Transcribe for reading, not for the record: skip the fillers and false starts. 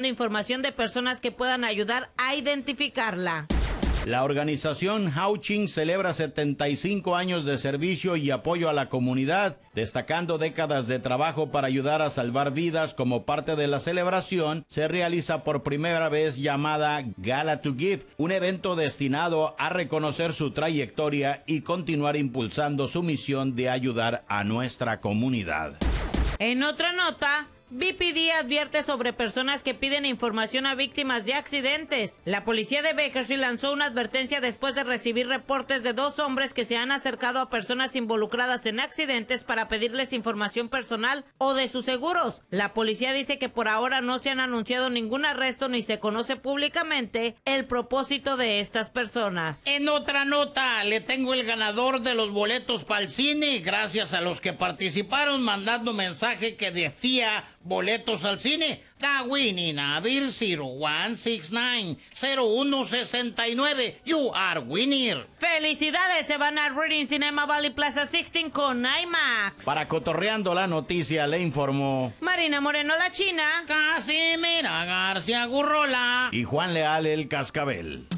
pidiendo información de personas que puedan ayudar a identificarla. La organización Houching celebra 75 años de servicio y apoyo a la comunidad, destacando décadas de trabajo para ayudar a salvar vidas. Como parte de la celebración, se realiza por primera vez llamada Gala to Give, un evento destinado a reconocer su trayectoria y continuar impulsando su misión de ayudar a nuestra comunidad. En otra nota, BPD advierte sobre personas que piden información a víctimas de accidentes. La policía de Bakersfield lanzó una advertencia después de recibir reportes de 2 hombres que se han acercado a personas involucradas en accidentes para pedirles información personal o de sus seguros. La policía dice que por ahora no se han anunciado ningún arresto ni se conoce públicamente el propósito de estas personas. En otra nota, le tengo el ganador de los boletos para el cine, gracias a los que participaron mandando mensaje que decía boletos al cine. Da winning a Bill 0169. You are winner. ¡Felicidades! Se van a Reading Cinema Valley Plaza 16 con IMAX. Para Cotorreando la Noticia le informó Marina Moreno la China, Casimira García Gurrola y Juan Leal el Cascabel.